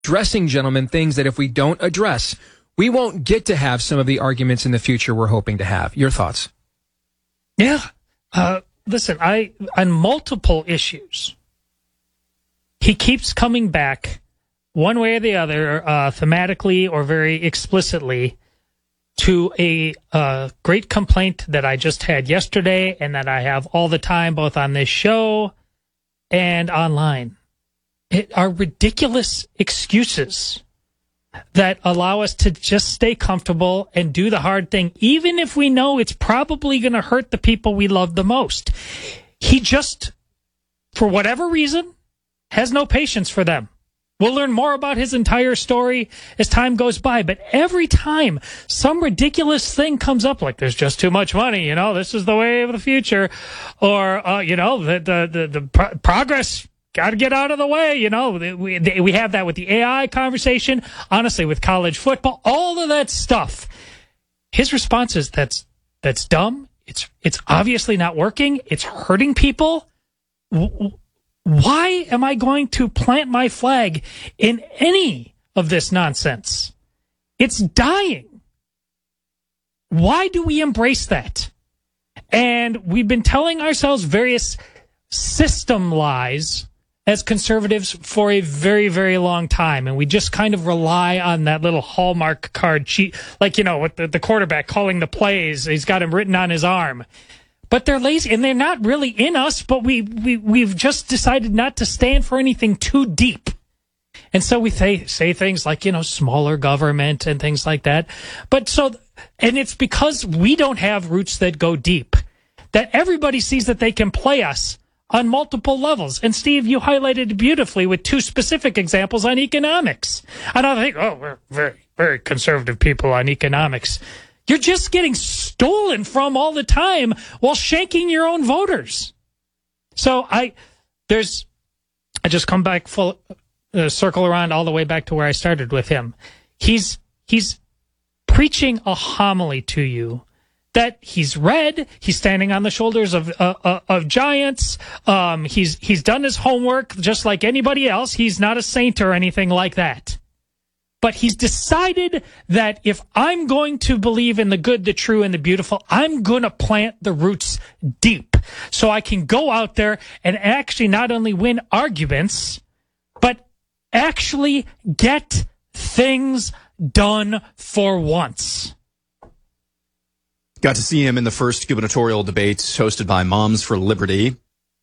addressing, gentlemen, things that if we don't address, we won't get to have some of the arguments in the future we're hoping to have. Your thoughts? Yeah. Listen, on multiple issues, he keeps coming back one way or the other, thematically or very explicitly, to a great complaint that I just had yesterday and that I have all the time, both on this show and online. It are ridiculous excuses that allow us to just stay comfortable and do the hard thing, even if we know it's probably going to hurt the people we love the most. He just, for whatever reason, has no patience for them. We'll learn more about his entire story as time goes by, but every time some ridiculous thing comes up, like there's just too much money, this is the way of the future, or, the progress got to get out of the way, we have that with the AI conversation, honestly, with college football, all of that stuff. His response is that's dumb. It's obviously not working. It's hurting people. Why am I going to plant my flag in any of this nonsense? It's dying. Why do we embrace that? And we've been telling ourselves various system lies as conservatives for a very, very long time. And we just kind of rely on that little Hallmark card sheet, like, with the quarterback calling the plays. He's got him written on his arm. But they're lazy, and they're not really in us, but we've just decided not to stand for anything too deep. And so we say things like, smaller government and things like that. And it's because we don't have roots that go deep, that everybody sees that they can play us on multiple levels. And Steve, you highlighted beautifully with two specific examples on economics. And I think, we're very, very conservative people on economics. You're just getting stolen from all the time while shanking your own voters. So I just come back circle around all the way back to where I started with him. He's preaching a homily to you that he's read. He's standing on the shoulders of giants. He's done his homework just like anybody else. He's not a saint or anything like that. But he's decided that if I'm going to believe in the good, the true, and the beautiful, I'm going to plant the roots deep so I can go out there and actually not only win arguments, but actually get things done for once. Got to see him in the first gubernatorial debates hosted by Moms for Liberty.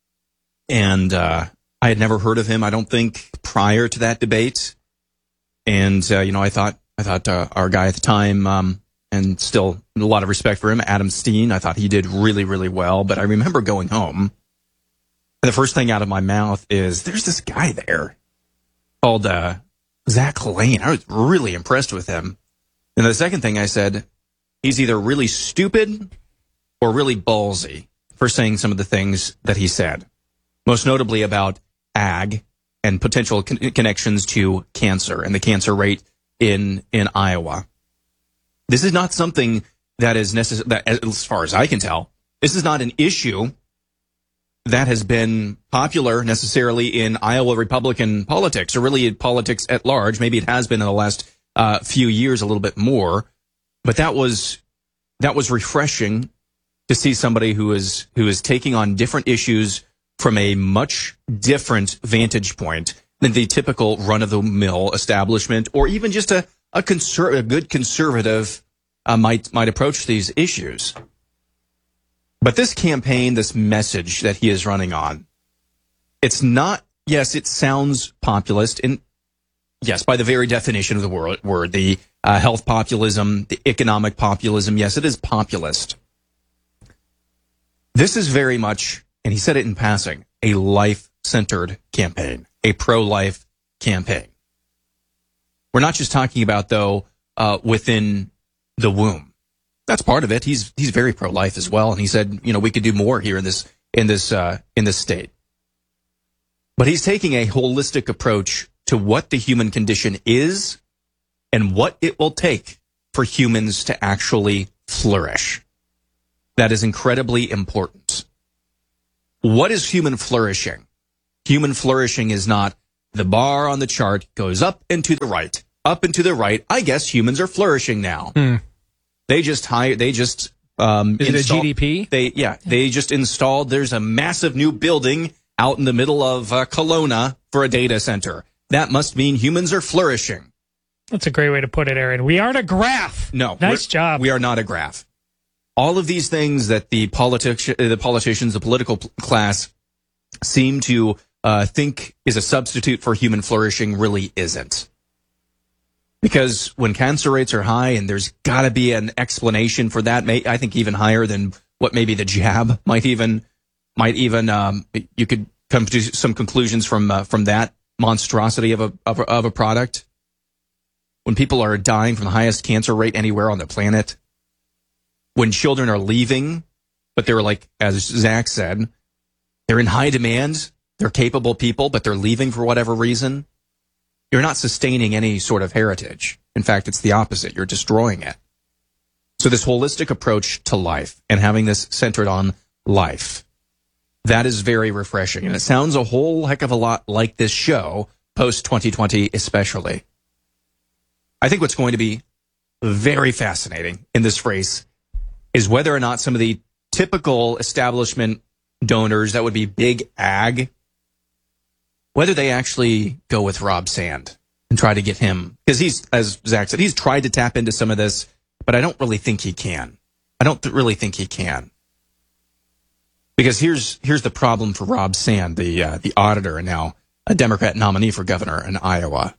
And I had never heard of him, I don't think, prior to that debate. And, I thought our guy at the time, and still a lot of respect for him, Adam Steen, I thought he did really, really well. But I remember going home, and the first thing out of my mouth is, there's this guy there called Zach Lane. I was really impressed with him. And the second thing I said, he's either really stupid or really ballsy for saying some of the things that he said, most notably about ag and potential connections to cancer and the cancer rate in Iowa. This is not something that is necessary, as far as I can tell. This is not an issue that has been popular necessarily in Iowa Republican politics, or really in politics at large. Maybe it has been in the last few years a little bit more, but that was refreshing to see somebody who is taking on different issues from a much different vantage point than the typical run-of-the-mill establishment, or even just a good conservative might approach these issues. But this campaign, this message that he is running on, it's not, yes, it sounds populist, and yes, by the very definition of the word, the health populism, the economic populism, yes, it is populist. This is very much, and he said it in passing, a life-centered campaign, a pro-life campaign. We're not just talking about, though, within the womb. That's part of it. He's very pro-life as well, and he said, we could do more here in this state. But he's taking a holistic approach to what the human condition is and what it will take for humans to actually flourish. That is incredibly important. What is human flourishing? Human flourishing is not the bar on the chart goes up and to the right, up and to the right. I guess humans are flourishing now. They just is it a GDP? They just installed, there's a massive new building out in the middle of Kelowna for a data center. That must mean humans are flourishing. That's a great way to put it, Aaron. We aren't a graph. No. Nice job. We are not a graph. All of these things that the politicians, the political class seem to think is a substitute for human flourishing really isn't. Because when cancer rates are high, and there's got to be an explanation for that, I think even higher than what maybe the jab might even you could come to some conclusions from that monstrosity of a product. When people are dying from the highest cancer rate anywhere on the planet, when children are leaving, but they're like, as Zach said, they're in high demand, they're capable people, but they're leaving for whatever reason, you're not sustaining any sort of heritage. In fact, it's the opposite. You're destroying it. So this holistic approach to life and having this centered on life, that is very refreshing. And it sounds a whole heck of a lot like this show, post-2020 especially. I think what's going to be very fascinating in this race is whether or not some of the typical establishment donors, that would be big ag, whether they actually go with Rob Sand and try to get him. Because he's, as Zach said, he's tried to tap into some of this, but I don't really think he can. I don't really think he can. Because here's the problem for Rob Sand, the auditor and now a Democrat nominee for governor in Iowa.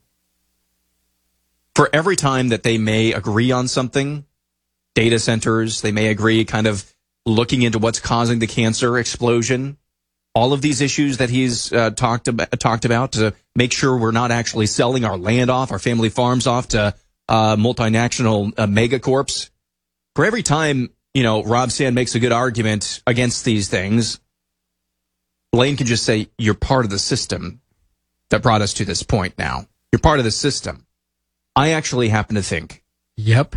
For every time that they may agree on something, data centers, they may agree kind of looking into what's causing the cancer explosion, all of these issues that he's talked about to make sure we're not actually selling our land off, our family farms off to multinational megacorps. For every time, Rob Sand makes a good argument against these things, Blaine can just say, you're part of the system that brought us to this point now. You're part of the system. I actually happen to think. Yep.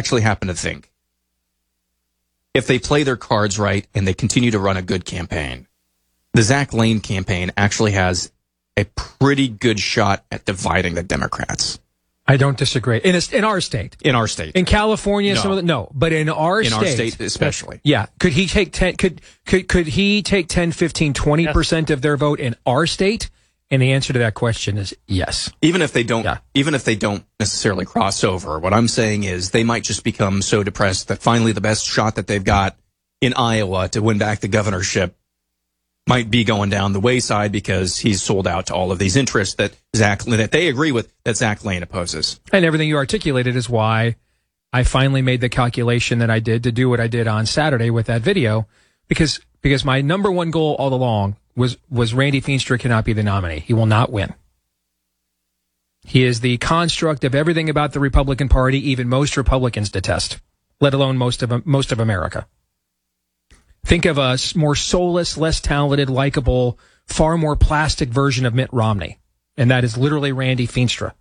If they play their cards right and they continue to run a good campaign, the Zach Lane campaign actually has a pretty good shot at dividing the Democrats. I don't disagree. In our state. In California, no. But in our state especially. Yeah. Could he take 10, could he take 10, 15, 20% of their vote in our state? And the answer to that question is yes. Even if they don't necessarily cross over, what I'm saying is they might just become so depressed that finally the best shot that they've got in Iowa to win back the governorship might be going down the wayside because he's sold out to all of these interests that they agree with, that Zach Lane opposes. And everything you articulated is why I finally made the calculation that I did to do what I did on Saturday with that video, because my number one goal all along was Randy Feenstra cannot be the nominee. He will not win. He is the construct of everything about the Republican Party even most Republicans detest, let alone most of America. Think of a more soulless, less talented, likable, far more plastic version of Mitt Romney. And that is literally Randy Feenstra.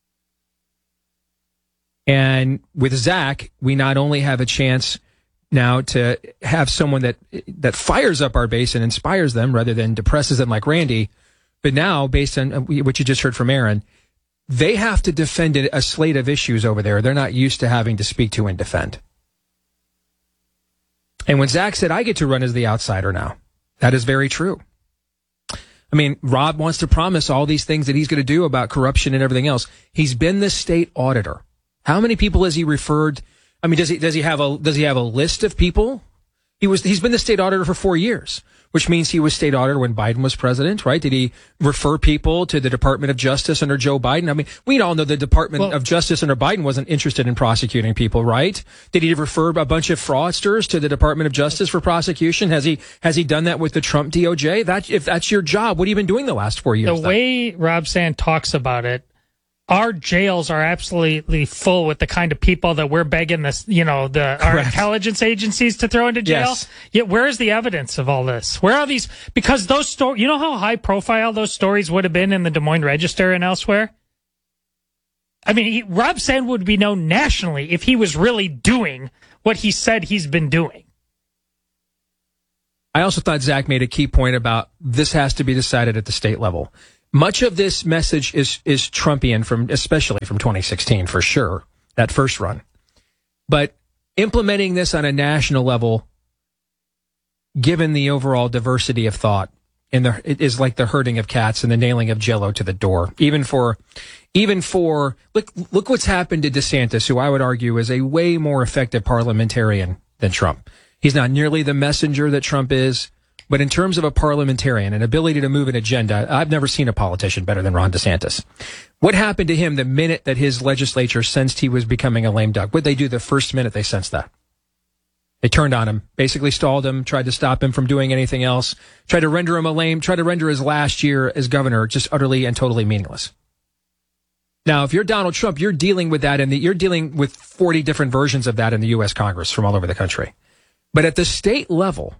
And with Zach, we not only have a chance now to have someone that fires up our base and inspires them rather than depresses them like Randy, but now, based on what you just heard from Aaron, they have to defend a slate of issues over there they're not used to having to speak to and defend. And when Zach said, I get to run as the outsider now, that is very true. I mean, Rob wants to promise all these things that he's going to do about corruption and everything else. He's been the state auditor. How many people has he referred? I mean, does he have a list of people? He's been the state auditor for 4 years, which means he was state auditor when Biden was president, right? Did he refer people to the Department of Justice under Joe Biden? I mean, we all know the Department of Justice under Biden wasn't interested in prosecuting people, right? Did he refer a bunch of fraudsters to the Department of Justice for prosecution? Has he done that with the Trump DOJ? If that's your job, what have you been doing the last 4 years? The way Rob Sand talks about it, our jails are absolutely full with the kind of people that we're begging our intelligence agencies to throw into jail. Yes. Yet where is the evidence of all this? Where are these? Because those stories, you know how high profile those stories would have been in the Des Moines Register and elsewhere? I mean, Rob Sand would be known nationally if he was really doing what he said he's been doing. I also thought Zach made a key point about this has to be decided at the state level. Much of this message is Trumpian, especially from 2016, for sure, that first run. But implementing this on a national level, given the overall diversity of thought, it is like the herding of cats and the nailing of Jell-O to the door. Even for look what's happened to DeSantis, who I would argue is a way more effective parliamentarian than Trump. He's not nearly the messenger that Trump is, but in terms of a parliamentarian, an ability to move an agenda, I've never seen a politician better than Ron DeSantis. What happened to him the minute that his legislature sensed he was becoming a lame duck? What'd they do the first minute they sensed that? They turned on him, basically stalled him, tried to stop him from doing anything else, tried to render him a lame, tried to render his last year as governor just utterly and totally meaningless. Now, if you're Donald Trump, you're dealing with that, and you're dealing with 40 different versions of that in the U.S. Congress from all over the country. But at the state level,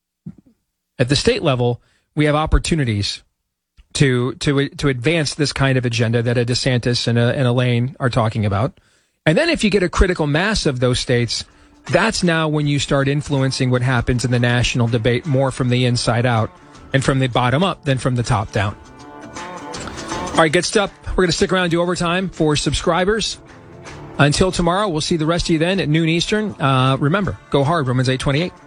we have opportunities to advance this kind of agenda that a DeSantis and a Lane are talking about. And then if you get a critical mass of those states, that's now when you start influencing what happens in the national debate more from the inside out and from the bottom up than from the top down. All right, good stuff. We're going to stick around and do overtime for subscribers. Until tomorrow, we'll see the rest of you then at noon Eastern. Remember, go hard, Romans 8:28.